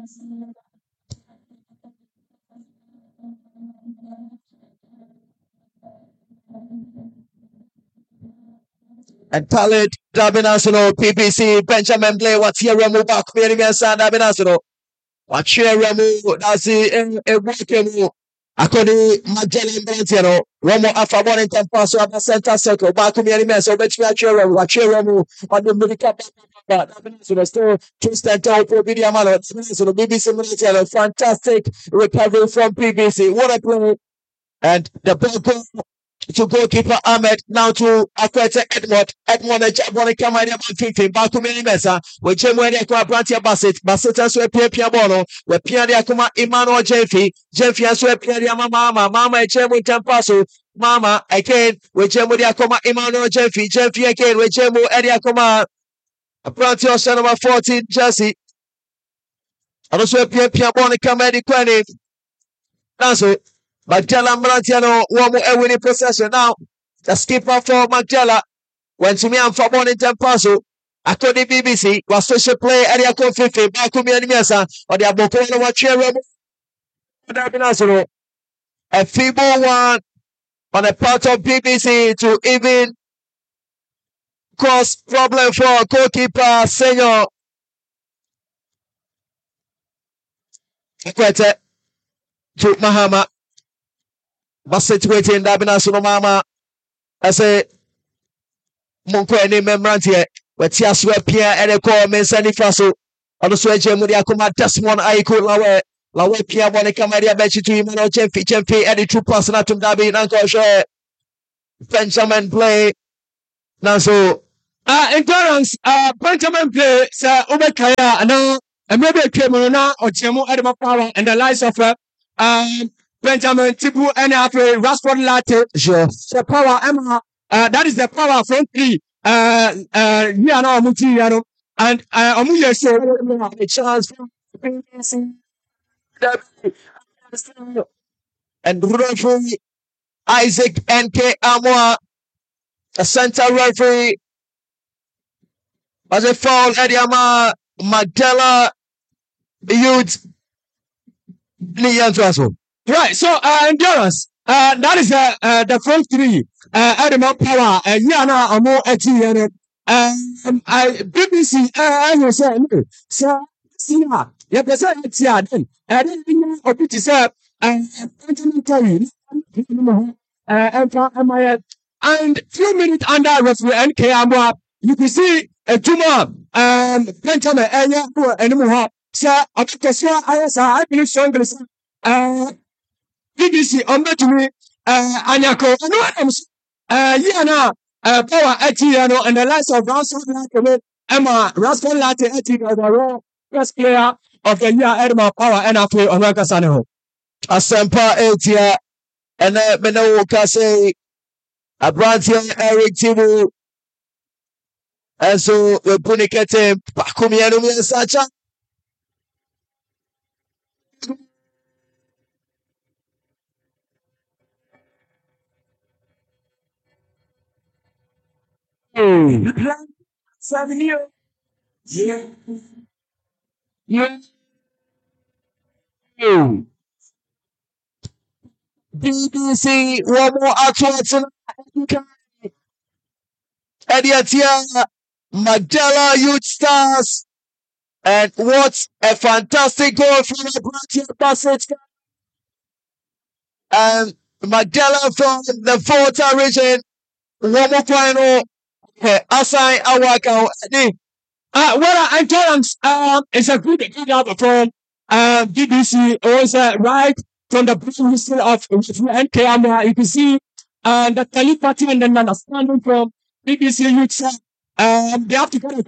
And Khalid Dabinasuno, PPC, Benjamin Blay, what's here, Ramu, back, San Dabinasuno. What's here, Ramu, that's the Wakemu. Akoni Magellan Brentiano, Romo Alpha Bonington Passo at the center circle, Bakumi Meso, which we are cheering, Wachiramu, on the Medica, Dabinasuno, still Tristan Topo, Bidiamano, so the BBC Military, fantastic recovery from PPC. What a play! And the ball to goalkeeper Ahmed, now to Akwete Edmond. Edmond, Jabon, Kamani, about 15. Bakumi Mesa, with Jemwe, Brantia Bassett, and so Pia Bono, where Pia Akuma, Emmanuel Jemfi, and so Pia Mama, Jemu Tempaso, Mama, again, with Jemu Akuma, Emmanuel Jemfi again, with Jemu Eddie Akuma, Brantia, number 14, Jesse. And also Pia Bono, Kamani, Quani. That's it. Magdala Mrantiano, one more winning possession now. The skipper for Magdala went to me and for Bonington Paso. According to BBC, was special play area code 50. Bakumi and Mesa, or the Abokona Wachero. A feeble one on the part of BBC to even cause problem for goalkeeper Senior. Equate to Mahama. Bassett waiting, Dabinasuno Mama. I say, Monko and Membrantia, where Tiaswa Pierre and a call Mensani Faso. On the Sway Jemu Akuma, Desmond Aiko Lawe Pierre Bonica Maria Betty to him, and Jemfi, and the 2 person at Dabi, and Uncle Share. Benjamin play. Now, so, endurance, Benjamin play, Sir Obekaya, and maybe a Kemona or Jemu Edema Power, and the lives of Benjamin Tibu and after Rashford Latte, the power Emma, that is the power from 3. Yana Mutiano and Amuya said a chance and referee Isaac NK Amwa, a center referee, as a foul Ediama Magdala Youth Lian Trasso. Right, so endurance. That is the front 3. Edema Power, Yana Amo Eti, BBC, I say, so, Sina, you have to say it's then. I didn't know to say, and few minutes under referee NK Amwa, you can see a tumor, Benjamin, and more. Sir, I believe strongly, BBC on to me, Anyako, Yana, Power Etiano, and the likes of Rashford Latte, Emma, Rashford Latte, the raw best player of the year, Edema Power, and I play on Rakasano. Asempa Etia, and Beno Kase, a Brantia, Eric Tibu, and so we're putting it Pakumiano Sacha. Savinio. Yeah. BBC, one more actual Ediatia, Magdala Youth Stars, and what a fantastic goal from the Brantia Bassett. And Magdala from the 4th region, one more final. Asai Awaka. Well, endurance is a good job from BBC. Also, right from the history of NK. You can see the Khalifa team and then understanding from BBC Youth. They have to go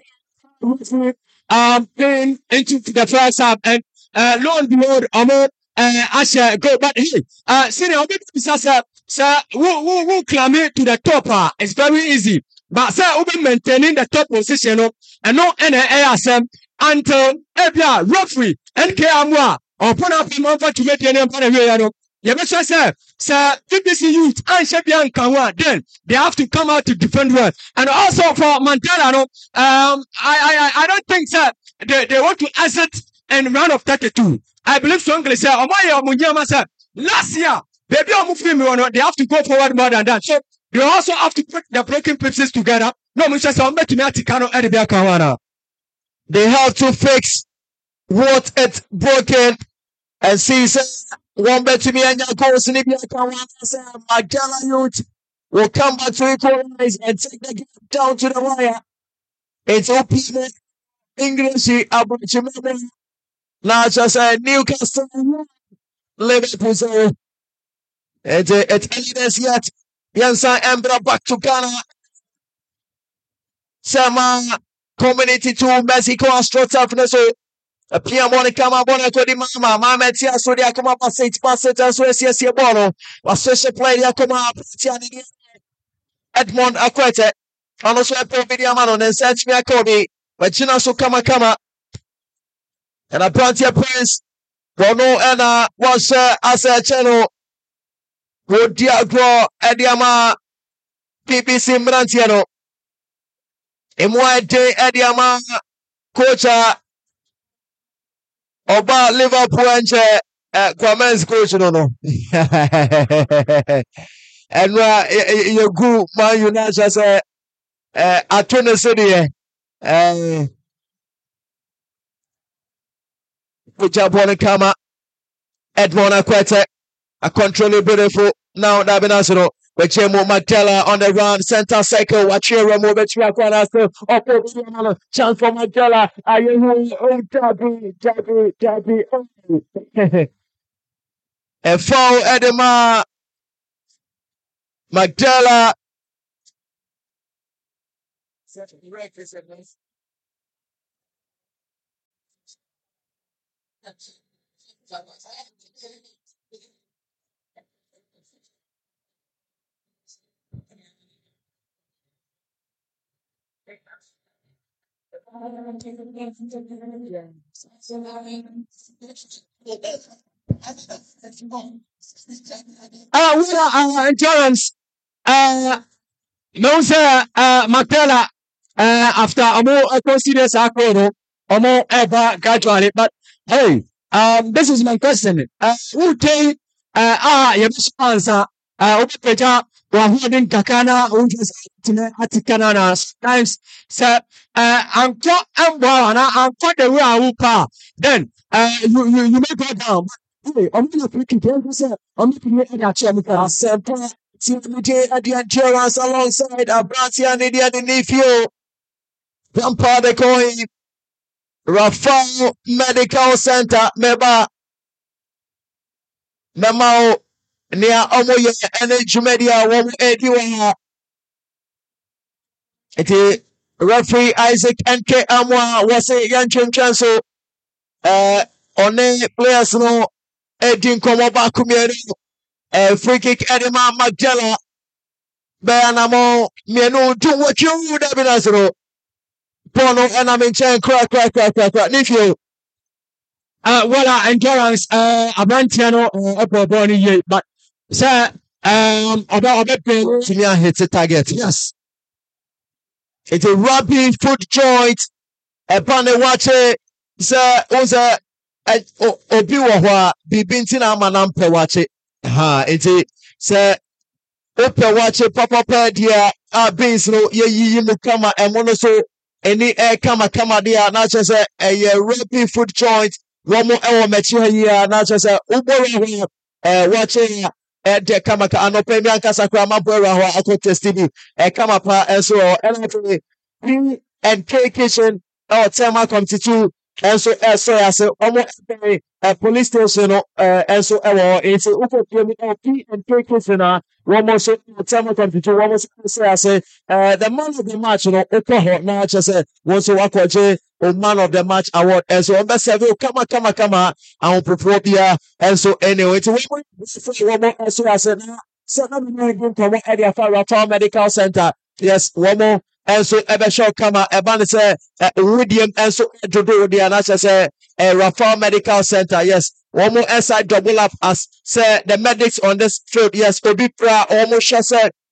into the first half, and lo and behold, Asha go. But hey, senior, sir, who climb it to the top? It's very easy. But sir, we maintaining the top position, and no NASM until Ebia referee NK Amwa or put up a month to make any of you better say, sir, BBC Youth and Shebian Kanwa, then they have to come out to defend well. And also for Mandela, I don't think, sir, they want to exit and round of 32. I believe strongly, sir. Last year, baby, they have to go forward more than that. So they also have to put the broken pieces together. No, Mr. They have to fix what it's broken and see one better me and your goals in the Magdala youth will come back to equalize and take the game down to the wire. It's open English about now just Newcastle Liverpool. It's evidence yet. Yansa Embra back to Ghana. Sama community to Mexico Astro Toughness. A Pia Monica Mabona to the Mama Metia so they come up as 8 passes as well as Bono. Was special play they come up Edmond Aquete. And also a video man and search me a Kobe. But China so come and a Brantia Prince. Bono and was as a channel. Would Diagro Ediama PPC Brantiano. In one day Ediama coach Oba Liverpool and Kwamen's coach no. And you go Man United as a Atuna City Ujabona Kama Edmond Aquete a control beautiful now Dabinasino. Bechemo Magdala on the run, center circle, Wachira Mobetria Quanasto, Oppo chance for Magdala. Are you Dabby? A foul Edema Magdala. Endurance. No, sir, Magdala, after a more considered Sakoro, or more ever gradually. But hey, this is my question. Who take your answer? Opeja, Wahudin Kakana, who just Atikana times, sir, I'm quite I'm quite the way I will power. Then, you may go down. Hey, I'm going to put you down, sir. I'm going to make a chemical. Timothy at the endurance alongside Abrantia and India the nephew. Grandpa the coin. Rafal Medical Center. Meba. Memao. Near Omoye Energy Media. Womu Ediwa. It is referee Isaac NK Amwa was a young chanso. One players no Edin Komoba Kumieri. Free kick Edema Magdala. Beanamo Mienu do what you would have been as a Bono and I'm in chain crack. Nephew. Endurance Abrantiano Boni, but sir, about Timia hits a target. Yes. It's a rapid foot joint. A panel watch it, sir, was a Obiwa Bibintina Manampe watch it. It's a sir. Open watch it, Papa Pedia, beans no ye mukama and monoso any air kama dia, not just a rapid foot joint, Romo Ewa Metia here, not just a Ubo watching at the Kamaka and Opemian Casakrama Bora, Ako TV, a Kamapa, and so on, and K Kitchen, or Tema Committee, and so as almost a police station, and so it's a P and K Kitchen. One so Tema Committee, one say, the man of the match, now just one so Wakoje, or man of the match award, and so on the several Kama, and Propobia, and so anyway, it's one more, and so I said, certain Rafal Medical Center, yes, one more. And so Ebesho Kama Ebanese Iridium and so Jodo the Anasa say Rafal Medical Center. Yes, one more SI double up as say the medics on this field. Yes, Obi Pra almost say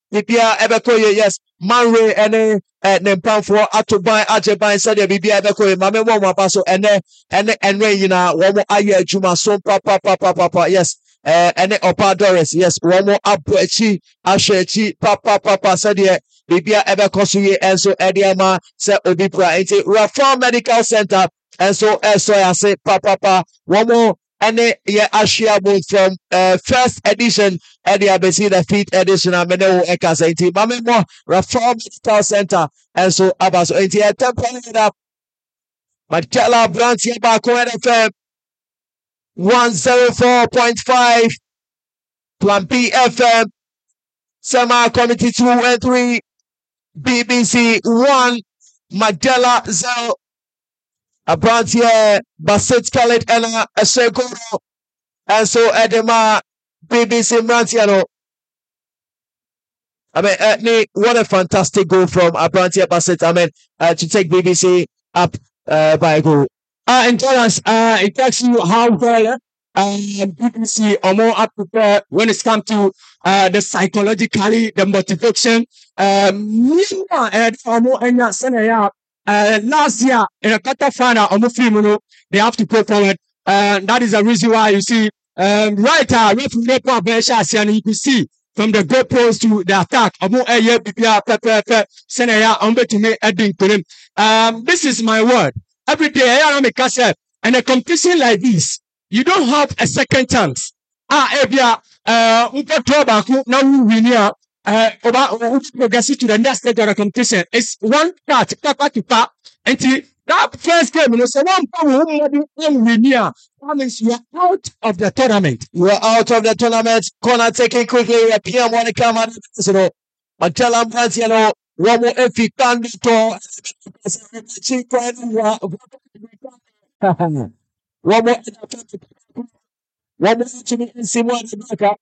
bibia ebeko ye yes manre ene ne mpamfo atoban ajeban said bibia ebeko ye mame mo apa so ene enwe yina wo mo aye adwuma so papa yes ene opa doris yes wo mo abo achi ahwe achi papa said bibia ebeko so ye enso ediama se obi pra enti Reform Medical Center enso ya se papa wo mo ene ye ahwe from first edition Eddie Abesi the fifth edition amene wo ekasa enti mame mo Reform Medical Center enso abaso enti temporary up Magella Brantia baako FM 104.5 Plan B FM Sema Committee 2 and 3 BBC 1 Magella 0 Abrantia Basit Khaled Ena Esegoro and so Edema BBC Brantiano. I mean, Nick, what a fantastic goal from Abrantia Basit. I mean, to take BBC up by a goal. Endurance, it tells you how well BBC are more up prepared when it comes to the psychologically, the motivation. Last year in a quarter final, they have to go forward. That is the reason why you see referee you can see from the goal post to the attack. This is my word. Every day, and a competition like this, you don't have a second chance. Now we win progress to the next stage of the competition. It's one part, and that first game, so one win here. That means you are out of the tournament. You are out of the tournament. Corner taking quickly. PM want to come out. Magella Brantiano. One more if you can do to one more to me and see more back.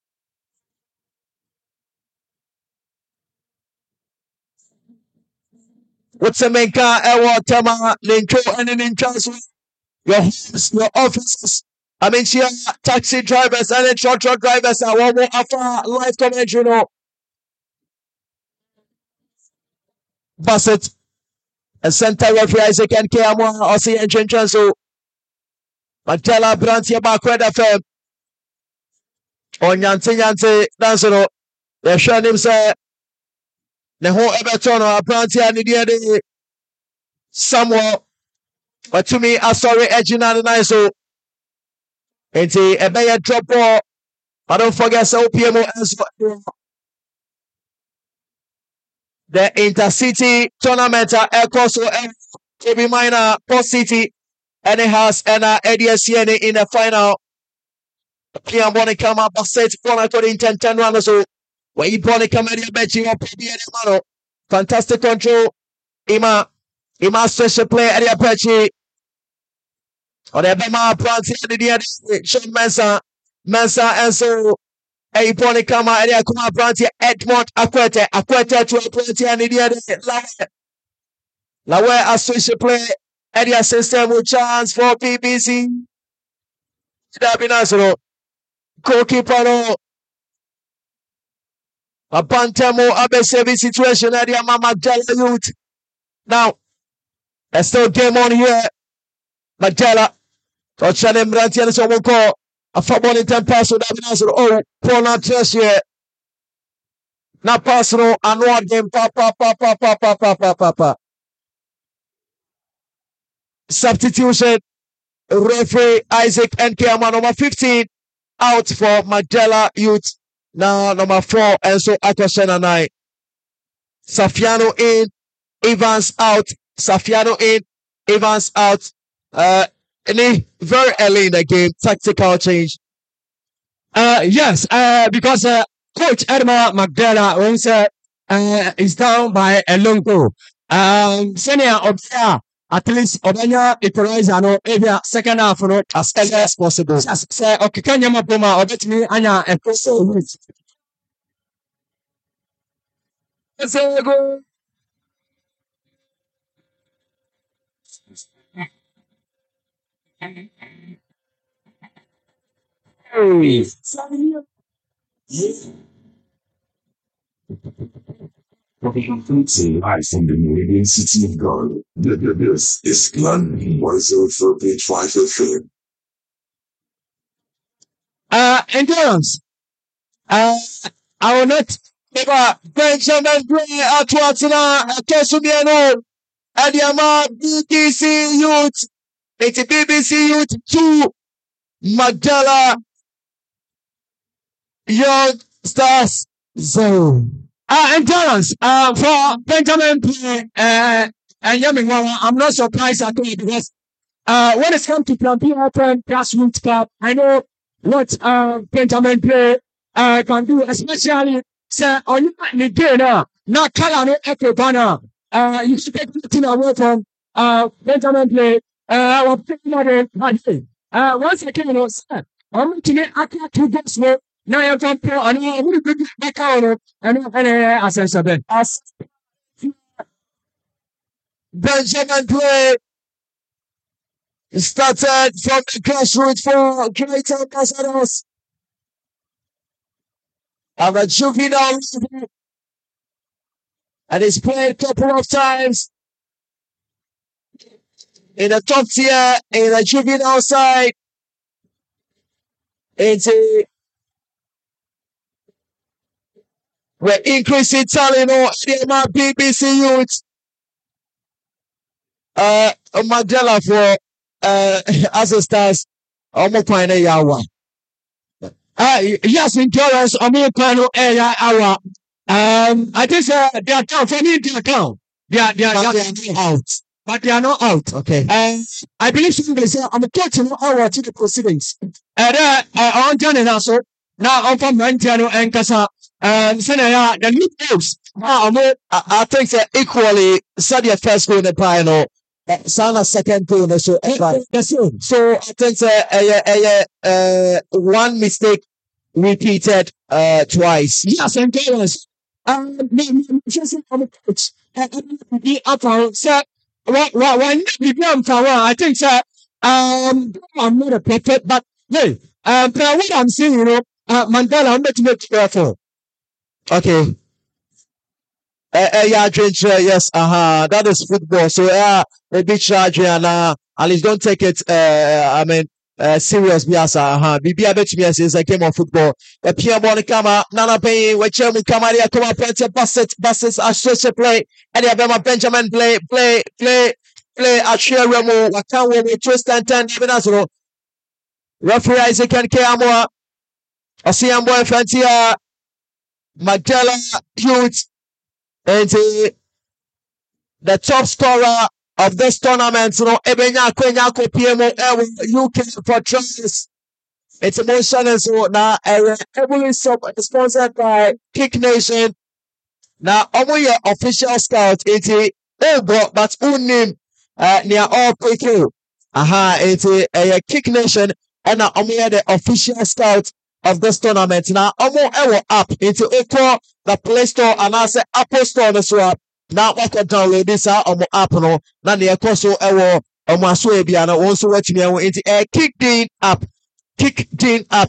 What's the main car? Ewa Tama Linko and in Charles. Your homes, your offices. I mean, here taxi drivers and then truck drivers are one more after live commentary. Bassett. A center referee Isaac and Kiamwa Ossie and Chinchanso. Magella Brantia Bakwed FM. Yante Dansero. They're showing him say the whole Everton or Brantia Nidia Samuel. But to me, I sorry Edgina and I so into a better drop ball. I don't forget so PMO as the Intercity tournament also KB Minor Post City and it has an ADSCN in the final. PM want to come up a set for according 10 runners so where you want to come at your betting or PBN. Fantastic control. Ima special play at your petchy. Or the Bema Pranti the Sean Mensa and so a pony come out at Kuma Pranti Edmond Aquete to a plenty and idiot Lawe a special play at your system with chance for PBC. Dabinasro goalkeeper a Bantamo Abesevi situation at your Mama Jella Youth. Now, there's still game on here. Magella. Touchdown Brantiano someone call a football in 10 pass with Abinasro. Oh, Paul Trash here. Now personal and game. Papa. Substitution. Referee Isaac Nkema number 15 out for Magella Youth. Now number 4 and so Akoshen and I. Safiano in, Evans out. Safiano in, Evans out. Very early in the game, tactical change. Yes, because Coach Edmar Magdala is down by a long goal. Senior Obia, at least Obanya equalizer no area second half no As early as possible. just say okay can you mapoma obetimi anya a person with Go. from the Meridian City of God. This is London 104.5 FM. Endurance. I will not ever Benjamin Bray at Watsona, Tosumiano, Adiama, BBC Youth, it's a BBC Youth 2, Magdala, Young Stars 0. Endurance for Benjamin Bray, and Yamiwawa, I'm not surprised at all because when it comes to Plan B Open Grassroots Club, I know what Benjamin Bray can do, especially say on the day now color no echo banner. You should take nothing away from Benjamin Bray. Our people once again, you know, sir, I'm to make a 2 goals. Now you're going to and I'm going to back out and as Benjamin Bray started from the grassroots for Great Ambassadors of a juvenile level, and he's played a couple of times in the top tier in the juvenile side. We're increasing talent on BBC Youth. Magdala for Stars. Yawa. Yes, Endurance Omopano area hour. I think they are down. For me, they are down. They are out. But they are not out. Okay. I believe somebody say I'm getting hour to the proceedings. On Johnny also now on from Mantiano and Casa. Senator, the new games. I think they're equally Sadia first goal in the final. Sana second goal in the show. So I think one mistake repeated twice. Yes, and Endurance. Just on the coach. The upper set. I think that I'm not a perfect, but hey, what I'm saying, you know, Mandela, I'm not to make careful. Okay. Yeah, yes, that is football. So maybe charge and at least don't take it. Serious bias. Bibi abetumi is a game of football. Pierre Monicama, Nana Pay, where Chermy Kamaria come up, Bassett, associate play, and Abema Benjamin play, Achia Remo, Wakawa, twist and ten, even as well. Referee Isaac and Kiamoa, Osiambo Fantia, Magdala Youth, and the top scorer of this tournament, you know, Ebenya Kwenyako PMO UK for tries. It's emotional, so now heavily sponsored by Kick Nation. Now, only official scout, it's but unim near all PQ. It's a Kick Nation, and now only the official scout of this tournament. Now, almost app into equal the Play Store and I say Apple Store as well. Now, I can download this app no. Now, the also Maswebiana also watching me into a Kickdin app. Kickdin app.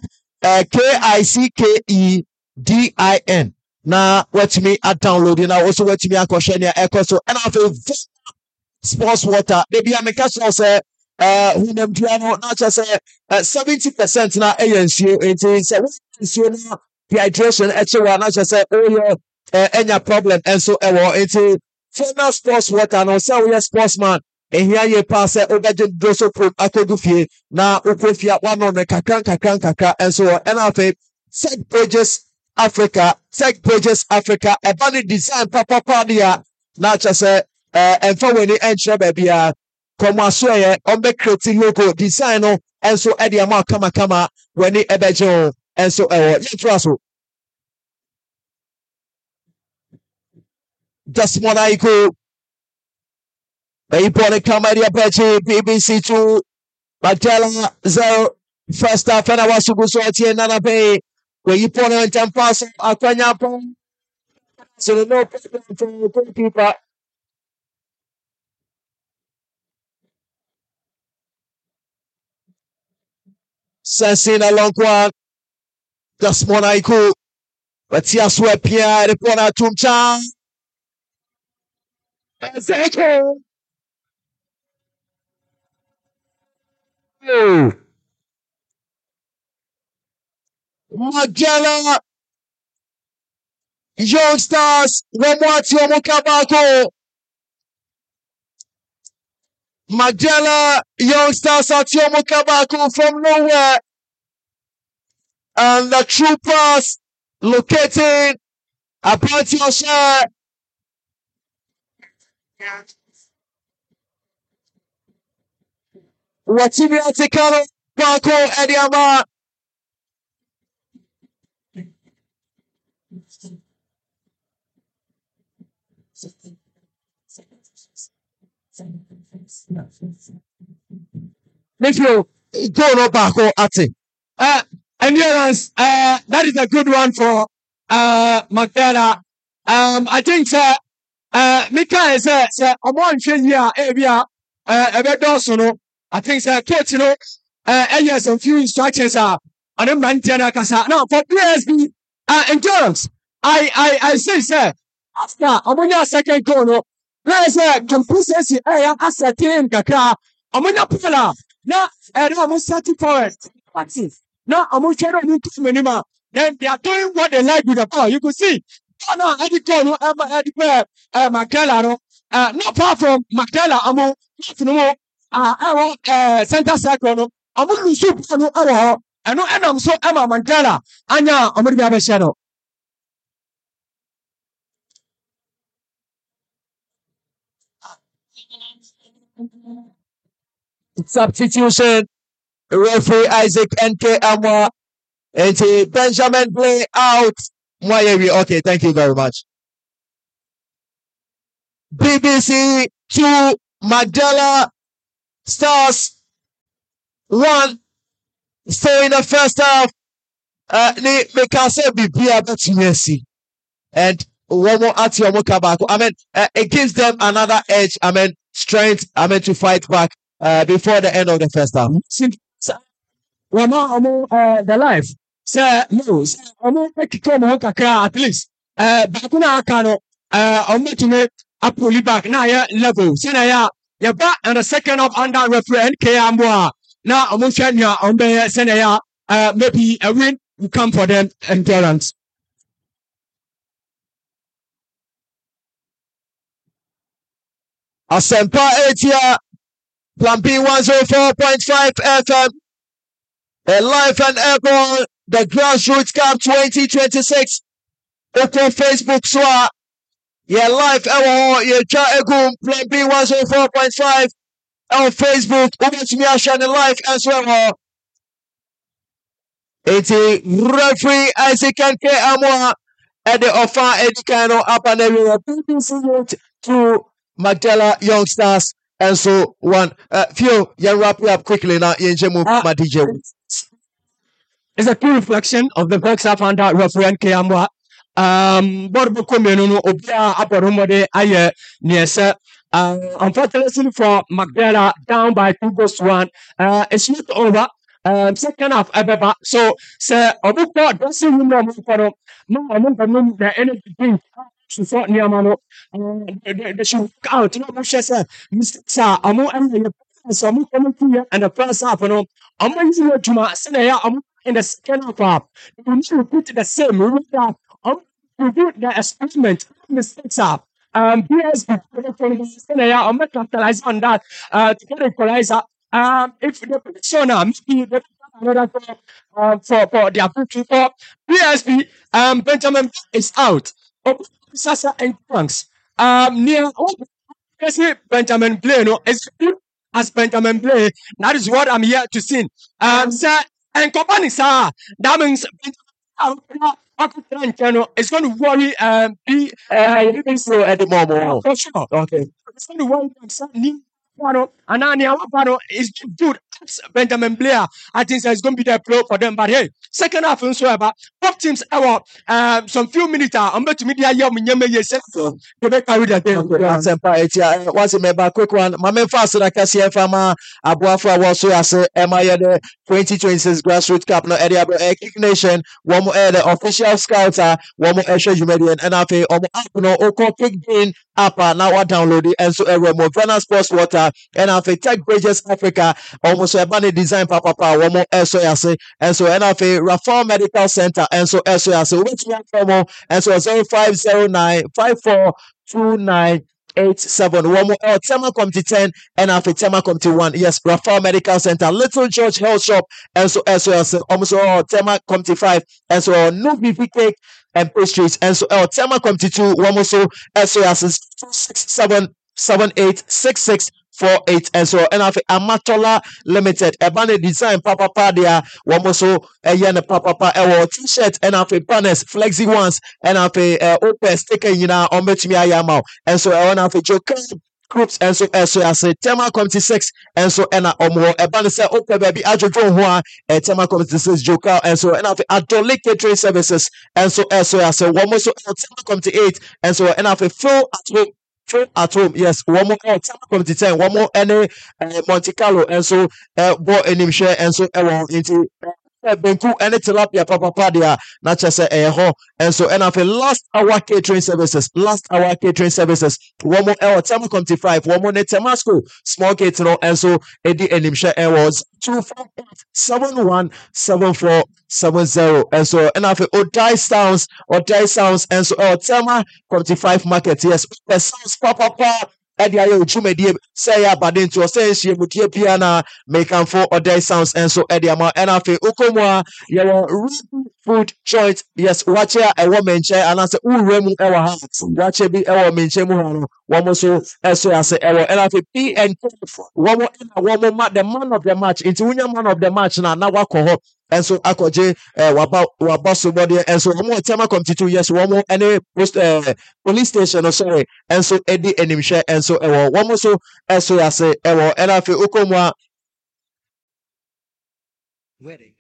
KICKEDIN. Now, watch me at downloading. Now, also watch me at Koshania Echo. So, and I feel sports water. Maybe I'm a cash also. Who them not just 70% now ANC. It's now dehydration. Actually, not just any problem, and so it's former sports water and also we are sportsman. And here you pass over the doso pro akodufi na ukofia one on the kakran and so and after Tech Bridges Africa, a bunny design papa dia not just and for when the entry baby come aswe on the creating logo design and so Eddie Amar kama when the ebejo and so just one I go. Baypone Kamaria Pechi, BBC 2, Magdala 0. First half, and I was to go so at Nana Bay. Where you put on 10 pass, Aquanya Pong. So no problem for goalkeeper. Sensing a long one. Just one I go. But here, sweat Pierre, the corner to Chan. Ezekiel. Oh. Magella Youngsters Wamwati Omukabako. Magella Youngsters at Omukabako from nowhere. And the troopers locating about your share. Watimi Atikano Bako Ediama. Nephew, Go no Bako Ati. endurance, that is a good one for Magdala. I think Mika is a one year area a bit also. I think coach, areas some few instructions are on the Mantiana Casa. Now for PSB endurance, I say sir, after Amonia second goal, no, let's say complacency area as a team Kaka, Amonia Pula, now almost 30 forward. What's it? Now I'm trying to move minima. Then they are doing what they like with the ball. You could see. Oh no, I did go Magdala, no. Not far from Magdala, I'm no center circle, no. I'm going to shoot no hour. I know, and I'm so Emma Magdala. Anya, I'm going to have a shadow. Substitution. Referee Isaac NK Amwa. And Benjamin play out. Okay, thank you very much. BBC 2, Magdala Stars 1. So in the first half, they can say BB and one more at your Kabako. I mean, it gives them another edge. I mean, strength. I mean, to fight back before the end of the first half. The life. Sir, no, I'm make come on at least. Bakuna Kano, I'm making it up back now, level. Senaya, you're back and the second of under referee Kambwa. Now, I'm showing you on the Senaya, maybe a win will come for them endurance. Asempa 8 here, Plan B 104.5 FM, a live and airborne, the Grassroots Cup 2026. Open Facebook Swa. Yeah, live yeah, Egum, Plan B 104.5 on Facebook. Over to me, I share the live as well. It's referee Isaac and K. Amwa at the offer Edikano up and everywhere. To Magdala Youngsters and so one. Few, you wrap it up quickly now. My DJ. It's a true reflection of the first half under referee NK Amwa. Unfortunately for Magdala, down by 2 goals to 1. It's not over. Second half, so, sir, Obuka dressing room, no, the energy drink. She thought near Mano, they should out, Mr. Sir, some and the first half, I'm using it to my senior in the second half. You need to repeat the same, remember, to do the experiment, mistakes up. BSB, I'm not capitalize on that, to get equalizer. If the position maybe they another for their victory for PSB, Benjamin is out. Sasa and Franks. Near Benjamin Play, no, as Benjamin Play. That is what I'm here to see. Sir, and company, sir, that means it's going to worry so at the moment. for sure. Okay. It's going to worry them, sir. And is good. Benjamin Blair, I think it's going to be the pro for them. But hey, second half, about both teams, some few minutes, I'm going to media. They may carry the game. Once a quick one. My main fast like I see Fama Abuafra was so as the 2026 Grassroots Cup. No, Eddie Kick Nation. One more the official scouts are one more extra Jumedian and I feel Oko Kick Bean app na wa download enso eremo Vena Sports Water and afi Tech Bridges Africa almost a banner design papa womo eso yase enso and afi Rafal Medical Center enso eso yase which one promo enso 0509542987 one more Tema Committee 10 and after Tema Committee 1. Yes, Rafal Medical Center, Little George Health Shop, and so SOS, almost Tema Committee 5, and so no beefy cake and pastries, and so Tema Committee 2, one more so SOS 267786648 and so and after Amatola Limited, a banner design papa padia, one more so a yen papa t-shirt and after banners, flexi ones, and after open sticker on betimi ayamau, and so I want after Joker groups and so as I say Tema Committee 6 and so and omo e ban say okay baby adwojo ho a Tema Committee 6 Joker and so and after Adolic Catering Services and so as I say one more so Tema Committee 8 and so and after Phil at home, yes, one more Tema Committee 10, one more any Monte Carlo and so bo enim share and so into Benku any tilapia papa dia na chese ho and so and after last hour catering services one more Tema Committee 5 one more Temasco small catering and so edi enimshe was 248717470 and so and after Odai sounds and so Tema Committee 5 market yes sounds papa Eddie ayo chumedie say ya badin to say she mutie pia na make am for other sounds and so Eddie ama and afi ukomwa your food choice yes watch here I want menche and I say uremu ewa ha watch bi ewa menche mu ha no one so eso ya say ewa and afi PNK one more the man of the match into unya man of the match na wakọ and so akoje waba somebody and so one more Tema Committee 2 yes one more any police station or sorry and so Eddie enimshare and so one more so so ya say and I feel ukomwa wedding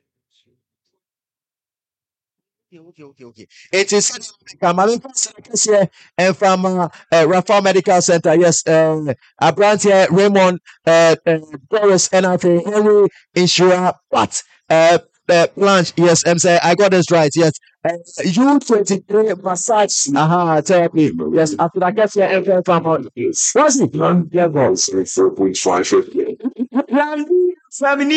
okay. It is Kamalin here and from Rafal Medical Center. Yes, a branch here, Raymond Doris and I feel Henry Insura but Blanche, yes, I'm saying I got this right, yes. U23 massage therapy. Yes, after that gets here and from what's it? Yeah, Voice 4.5. Family.